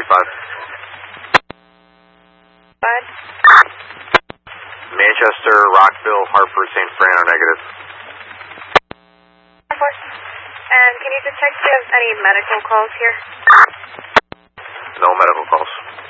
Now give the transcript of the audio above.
5. Manchester, Rockville, Hartford, St. Fran are negative. And can you just check if you have any medical calls here? No medical calls.